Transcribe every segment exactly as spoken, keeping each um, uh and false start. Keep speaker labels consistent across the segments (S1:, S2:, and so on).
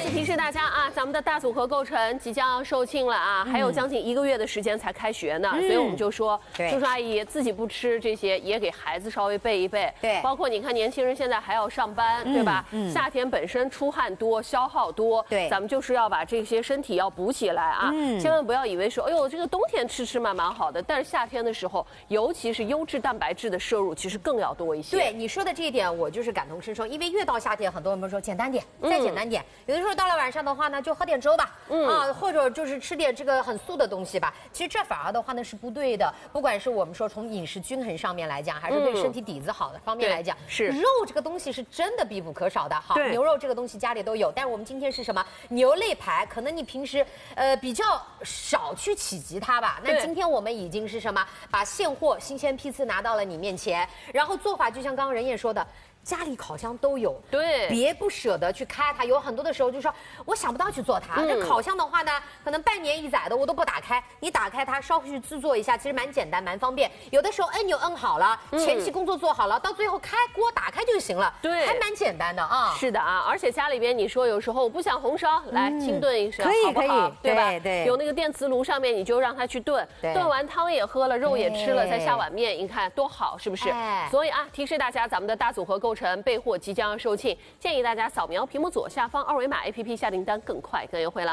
S1: 提示大家啊，咱们的大组合构成即将要售罄了啊，还有将近一个月的时间才开学呢，嗯、所以我们就说，叔叔阿姨自己不吃这些，也给孩子稍微备一备。对，包括你看，年轻人现在还要上班，嗯、对吧？嗯、夏天本身出汗多，消耗多，对，咱们就是要把这些身体要补起来啊，嗯、千万不要以为说，哎呦，这个冬天吃吃嘛蛮好的，但是夏天的时候，尤其是优质蛋白质的摄入，其实更要多一些。
S2: 对你说的这一点，我就是感同身受，因为越到夏天，很多人们说简单点，再简单点，嗯、有的时候到了晚上的话呢，就喝点粥吧，嗯啊，或者就是吃点这个很素的东西吧。其实这反而的话呢是不对的，不管是我们说从饮食均衡上面来讲，还是对身体底子好的方面来讲，嗯、是肉这个东西是真的必不可少的。好，牛肉这个东西家里都有，但是我们今天是什么牛肋排？可能你平时呃比较少去企及它吧。那今天我们已经是什么？把现货新鲜批次拿到了你面前，然后做法就像刚刚任燕说的。家里烤箱都有，对，别不舍得去开它。有很多的时候就说我想不到去做它。这、嗯、烤箱的话呢，可能半年一载的我都不打开。你打开它，稍微去制作一下，其实蛮简单，蛮方便。有的时候按钮摁好了，前期工作做好了，到最后开锅打开就行了，对，还蛮简单的啊。是的啊，而且家里边你说有时候我不想红烧，来清炖一声，可以好不好？对吧？对，有那个电磁炉上面你就让它去炖，炖完汤也喝了，肉也吃了，再下碗面，你看多好，是不是？所以啊，提示大家，咱们的大组合构成。备货即将要售罄，建议大家扫描屏幕左下方二维码 A P P 下订单，更快更优惠了。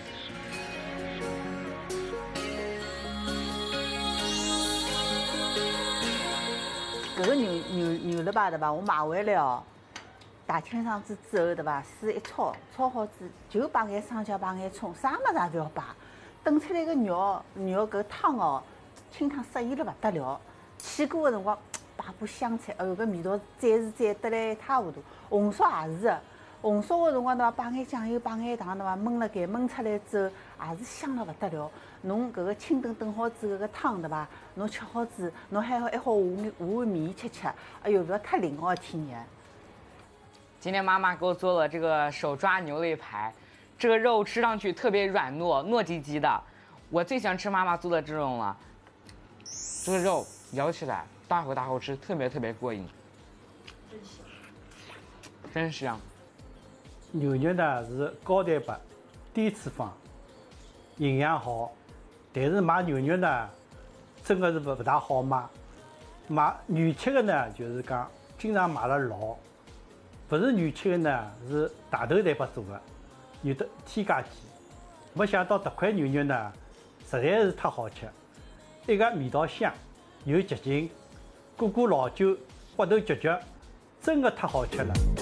S3: 这个牛牛牛肋排对吧？我买回来哦，大清爽子之后对吧？水一焯，焯好子就摆眼生姜，摆眼葱，啥么子也不要摆。炖出来个肉肉搿汤哦，清汤适宜了不得了。起锅的辰光。摆把香菜，哦，搿味道再是再得来一塌糊涂。红烧也是的，红烧的辰光对伐？摆眼酱油，摆眼糖对伐？焖了盖，焖出来之后也是香了不得了。侬搿个清炖炖好之后个汤对伐？侬吃好之，侬还好还好下下碗面吃吃。哎呦，不要太灵哦，天爷！
S4: 今天妈妈给我做了这个手抓牛肋排，这个肉吃上去特别软糯，糯叽叽的。我最喜欢吃妈妈做的这种了，这个肉咬起来。大口大口吃，特别特别过瘾，真香，真香。
S5: 牛肉呢是高蛋白、低脂肪，营养好，但是买牛肉呢，真的是不不大好买。买原切的呢，就是讲经常买了老，不是原切的呢是大头蛋白做的，有的添加剂。没想到这块牛肉呢，实在是太好吃，一个味道香，又洁净。锅锅老酒，骨头嚼嚼，真的太好吃了。